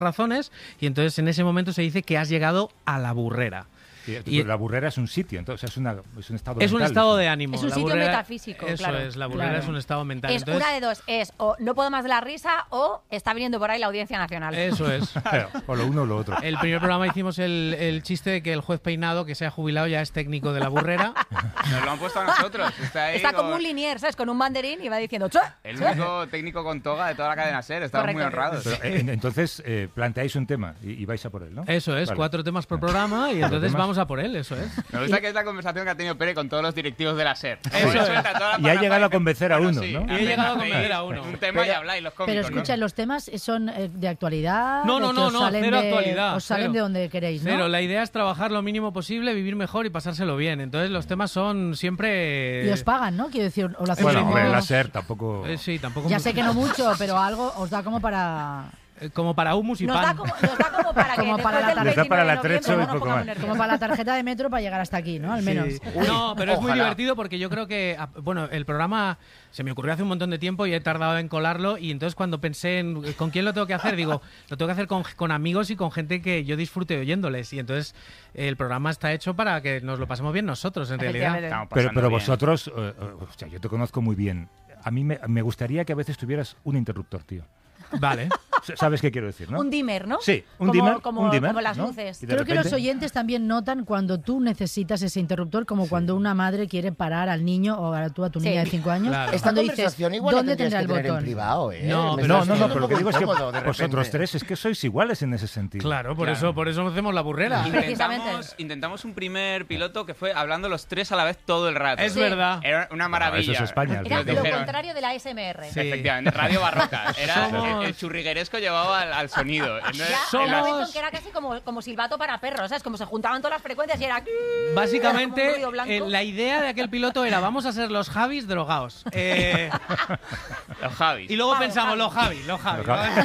razones, y entonces en ese momento se dice que has llegado a la burrera. Y la burrera es un sitio, entonces es un estado mental. Es un estado de ánimo. Es un sitio metafísico, eso claro. Es, la burrera es un estado mental. Es entonces, una de dos, es o no puedo más de la risa o está viniendo por ahí la Audiencia Nacional. Eso es. O lo uno o lo otro. El primer programa hicimos el chiste de que el juez Peinado, que se ha jubilado, ya es técnico de la burrera. Nos lo han puesto a nosotros. Está como un linier, ¿sabes? Con un banderín y va diciendo el único técnico con toga de toda la cadena SER. Estamos muy honrados. Pero, entonces, planteáis un tema y vais a por él, ¿no? Eso es, 4 temas por programa y entonces vamos a por él, eso es. Me gusta que es la conversación que ha tenido Pere con todos los directivos de la SER. Y ha llegado a convencer a uno, sí, ¿no? Y ha llegado a convencer a uno. Un tema y habláis los cómicos. Pero escucha, ¿los temas son de actualidad? No, cero actualidad. Os salen de donde queréis, ¿no? Cero, la idea es trabajar lo mínimo posible, vivir mejor y pasárselo bien. Entonces los temas son siempre... Y os pagan, ¿no? Quiero decir, o lo hacéis Bueno, hombre, la SER tampoco... sí, tampoco... Ya sé que no mucho, pero algo os da como para... Como para humus y nos pan. nos da como para que como para la después del 29 para la de noviembre trecho y no nos poco pongamos más. nerviosos. Como para la tarjeta de metro para llegar hasta aquí, ¿no? Al menos. Sí. No, pero es muy Ojalá. divertido porque yo creo que, bueno, el programa se me ocurrió hace un montón de tiempo y he tardado en colarlo, y entonces cuando pensé en con quién lo tengo que hacer, digo, lo tengo que hacer con amigos y con gente que yo disfrute oyéndoles, y entonces el programa está hecho para que nos lo pasemos bien nosotros, en realidad. Pero vosotros, o sea, yo te conozco muy bien. A mí me gustaría que a veces tuvieras un interruptor, tío. Vale. ¿Sabes qué quiero decir, no? Un dimmer, ¿no? Sí, un como, dimmer. Como, un dimmer, como las ¿no? luces. Y de Creo que repente- los oyentes también notan cuando tú necesitas ese interruptor, como cuando una madre quiere parar al niño o a tu Sí. niña de 5 años. Claro. Esta Cuando dices, conversación igual la ¿dónde tendrías tendrá que el tener en botón? privado, ¿eh? No, Me pero estoy No, un pero lo que poco digo es que incómodo de vosotros repente. tres es que sois iguales en ese sentido. Claro, por eso hacemos la burrera. Precisamente. Intentamos un primer piloto que fue hablando los tres a la vez todo el rato. Es Sí. verdad. Era una maravilla. Eso es España. Era Nos lo dijeron- contrario de la ASMR. Sí. Efectivamente, radio barroca. Era Somos- el churrigueresco llevado al sonido. Entonces, Ya, Somos- hay un momento en que era casi como silbato para perros, ¿sabes? Como se juntaban todas las frecuencias y era... como un Básicamente, ruido blanco. la idea de aquel piloto era vamos a ser los Javis drogados. los Javis. Y luego Javi, pensamos, Javi. los Javis, los Javis.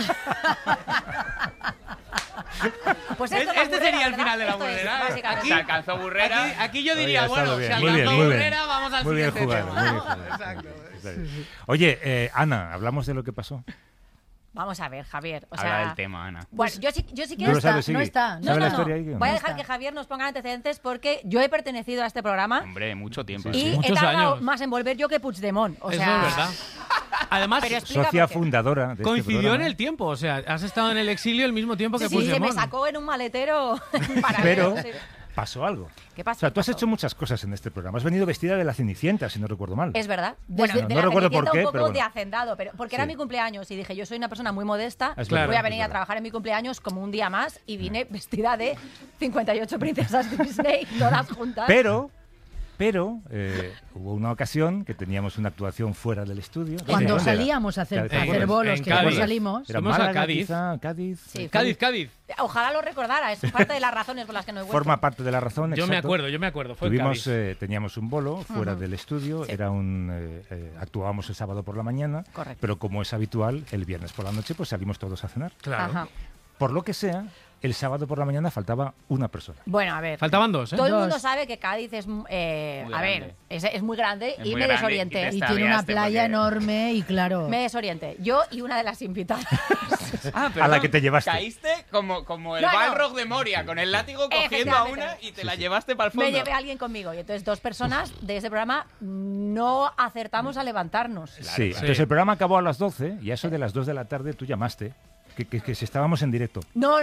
Pues esto es la Este burrera, sería el ¿verdad? final de la Esto es, burrera. básicamente. Se alcanzó burrera. Aquí yo Oye, diría, ha estado bueno, bien, se muy bien, alcanzó muy bien. burrera, vamos al Muy bien siguiente jugado, tema. muy bien jugado. Exacto. Está bien. Oye, Ana, ¿hablamos de lo que pasó? Vamos a ver, Javier. O Habla sea, del tema, Ana. Bueno, yo sí ¿Tú quiero... lo sabes, no Sigui? está. ¿Sabes No, la no, historia ahí? Voy a No dejar está. que Javier nos ponga antecedentes porque yo he pertenecido a este programa Hombre, mucho tiempo. y he Muchos tardado años. más en volver yo que Puigdemont. O Eso sea, es verdad. Además, Pero explica Socia por qué. fundadora de este coincidió en programa. el tiempo. O sea, has estado en el exilio al mismo tiempo que Sí, se me Puigdemont. sacó en un maletero para Pero ver, sí. pasó algo. ¿Qué pasó? O sea, tú has ¿Qué pasó? hecho muchas cosas en este programa. Has venido vestida de la Cenicienta, si no recuerdo mal. Es verdad. Desde- Bueno, de no la recuerdo por Cenicienta qué, un poco pero bueno. de hacendado, pero porque era Sí. mi cumpleaños y dije, yo soy una persona muy modesta, Es claro, voy a es venir a verdad. trabajar en mi cumpleaños como un día más y vine vestida de 58 princesas Disney, todas juntas. Pero hubo una ocasión que teníamos una actuación fuera del estudio. Cuando ¿Dónde era? salíamos a hacer, ¿Te a hacer acuerdas? bolos, En que luego Cádiz. salimos. Era Fuimos a Málaga, Cádiz. quizá, Cádiz. Sí, Cádiz. Ojalá lo recordara, es parte de las razones por las que no he vuelto. Forma parte de la razón. Yo me exacto. acuerdo. Fue en Cádiz. Teníamos un bolo fuera del estudio, era actuábamos el sábado por la mañana, Correcto. pero como es habitual, el viernes por la noche pues salimos todos a cenar. Claro. Ajá. Por lo que sea, el sábado por la mañana faltaba una persona. Bueno, a ver. Faltaban 2, ¿eh? Todo el Dos. mundo sabe que Cádiz es, a ver, es muy grande Es y muy me grande desorienté. y Y te tiene una extraviaste playa porque- enorme y claro. Me desorienté. Yo y una de las invitadas. Ah, A la que te llevaste. Caíste como el No, no. Balrog de Moria, con el látigo cogiendo a una y te la llevaste para el fondo. Me llevé a alguien conmigo y entonces 2 personas de ese programa no acertamos a levantarnos. Sí, entonces el programa acabó a las 12 y a eso de las 2 de la tarde tú llamaste, que si estábamos en directo. No.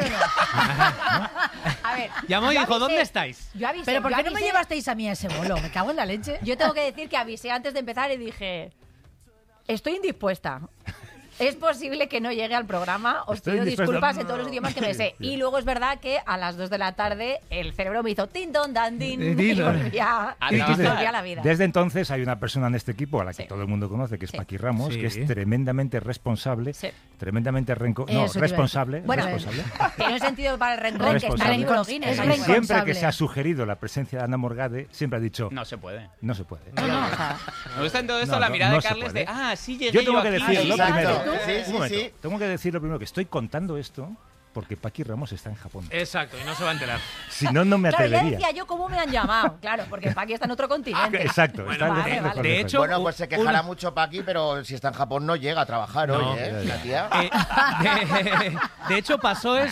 A ver. Llamó y yo dijo, avisé- ¿dónde estáis? Yo avisé, Pero ¿por yo qué no me avisé- llevasteis a mí a ese bolo? Me cago en la leche. Yo tengo que decir que avisé antes de empezar y dije, estoy indispuesta. Es posible que no llegue al programa, os Estoy pido indispuesta. disculpas en todos los idiomas que me sé. Y luego es verdad que a las 2 de la tarde el cerebro me hizo tin don dan din y volví a la vida. Desde entonces hay una persona en este equipo a la que Sí. todo el mundo conoce, que es Sí. Paqui Ramos, Sí. que es tremendamente responsable, Sí. tremendamente Eso te iba a decir. responsable. Bueno, responsable. tiene un sentido para el rencor que está Responsable. en Nicologines. Es Y responsable. siempre que se ha sugerido la presencia de Ana Morgade, siempre ha dicho, No se puede. no se puede. No, o sea, Me gusta en todo esto No, la no, mirada no de se Carles puede. de, sí llegué Yo tengo que aquí. decirlo Exacto. primero. Sí, Un momento. sí. Tengo que decirlo primero que estoy contando esto porque Paqui Ramos está en Japón. Exacto, y no se va a enterar. Si no, no me Claro, ya atrevería. decía yo cómo me han llamado. Claro, porque Paqui está en otro continente. Exacto. Bueno, está vale, lejos, vale. lejos, De lejos. hecho, Bueno, pues se quejará mucho Paqui, pero si está en Japón no llega a trabajar No. hoy, ¿eh? La tía. De hecho, pasó